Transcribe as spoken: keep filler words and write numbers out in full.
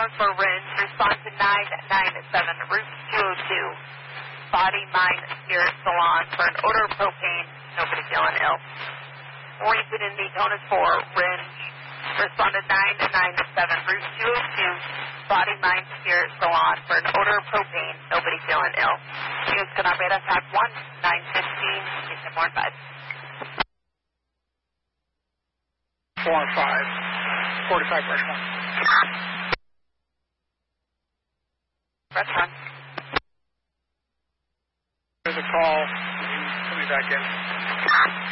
one for Ringe. Respond to nine nine seven, Route two oh two. Body, Mind, Spirit Salon for an odor of propane. Nobody feeling ill. Oriented in Daytona four, Ringe. Respond to nine nine seven, Route two oh two. Body, Mind, Spirit Salon for an odor of propane. Nobody feeling ill. Units can operate on track one, nine fifteen, station four and five. four and five. forty-five, brush one. Brush one. There's a call. Can you put me back in?